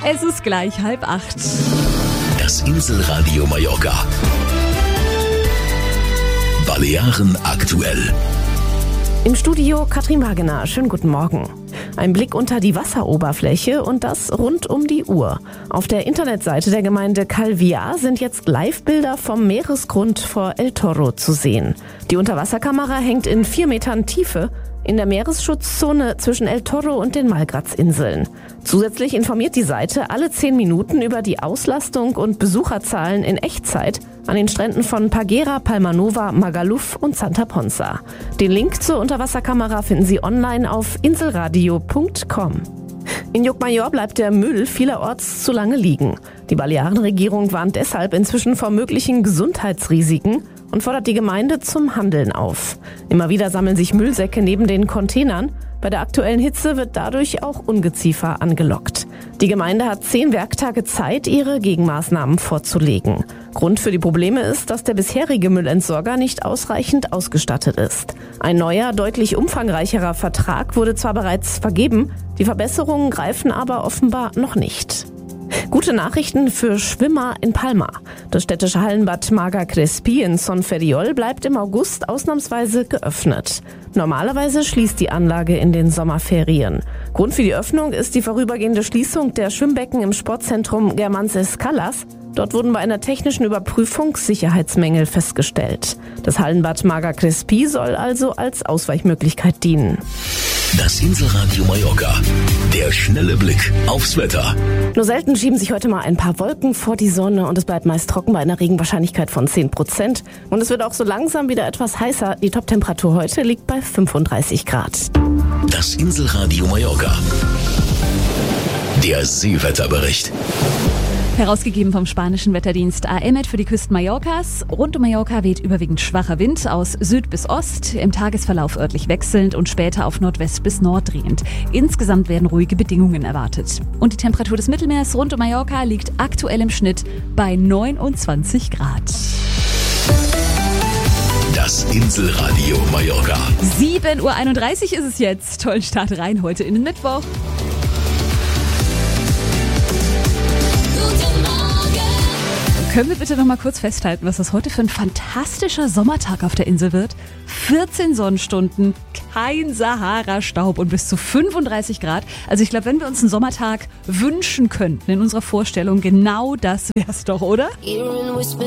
Es ist gleich 7:30. Das Inselradio Mallorca. Balearen aktuell. Im Studio Katrin Wagener. Schönen guten Morgen. Ein Blick unter die Wasseroberfläche und das rund um die Uhr. Auf der Internetseite der Gemeinde Calviá sind jetzt Live-Bilder vom Meeresgrund vor El Toro zu sehen. Die Unterwasserkamera hängt in 4 Metern Tiefe in der Meeresschutzzone zwischen El Toro und den Malgratzinseln. Zusätzlich informiert die Seite alle 10 Minuten über die Auslastung und Besucherzahlen in Echtzeit an den Stränden von Paguera, Palmanova, Magaluf und Santa Ponsa. Den Link zur Unterwasserkamera finden Sie online auf inselradio.com. In Llucmajor bleibt der Müll vielerorts zu lange liegen. Die Balearenregierung warnt deshalb inzwischen vor möglichen Gesundheitsrisiken und fordert die Gemeinde zum Handeln auf. Immer wieder sammeln sich Müllsäcke neben den Containern. Bei der aktuellen Hitze wird dadurch auch Ungeziefer angelockt. Die Gemeinde hat 10 Werktage Zeit, ihre Gegenmaßnahmen vorzulegen. Grund für die Probleme ist, dass der bisherige Müllentsorger nicht ausreichend ausgestattet ist. Ein neuer, deutlich umfangreicherer Vertrag wurde zwar bereits vergeben, die Verbesserungen greifen aber offenbar noch nicht. Gute Nachrichten für Schwimmer in Palma. Das städtische Hallenbad Maga Crespi in Son Ferriol bleibt im August ausnahmsweise geöffnet. Normalerweise schließt die Anlage in den Sommerferien. Grund für die Öffnung ist die vorübergehende Schließung der Schwimmbecken im Sportzentrum Germanses Callas. Dort wurden bei einer technischen Überprüfung Sicherheitsmängel festgestellt. Das Hallenbad Maga Crespi soll also als Ausweichmöglichkeit dienen. Das Inselradio Mallorca. Der schnelle Blick aufs Wetter. Nur selten schieben sich heute mal ein paar Wolken vor die Sonne und es bleibt meist trocken bei einer Regenwahrscheinlichkeit von 10%. Und es wird auch so langsam wieder etwas heißer. Die Toptemperatur heute liegt bei 35 Grad. Das Inselradio Mallorca. Der Seewetterbericht. Herausgegeben vom spanischen Wetterdienst AEMET für die Küsten Mallorcas. Rund um Mallorca weht überwiegend schwacher Wind aus Süd bis Ost, im Tagesverlauf örtlich wechselnd und später auf Nordwest bis Nord drehend. Insgesamt werden ruhige Bedingungen erwartet. Und die Temperatur des Mittelmeers rund um Mallorca liegt aktuell im Schnitt bei 29 Grad. Das Inselradio Mallorca. 7:31 Uhr ist es jetzt. Tollen Start rein heute in den Mittwoch. Können wir bitte noch mal kurz festhalten, was das heute für ein fantastischer Sommertag auf der Insel wird? 14 Sonnenstunden, kein Sahara-Staub und bis zu 35 Grad. Also ich glaube, wenn wir uns einen Sommertag wünschen könnten in unserer Vorstellung, genau das wär's doch, oder?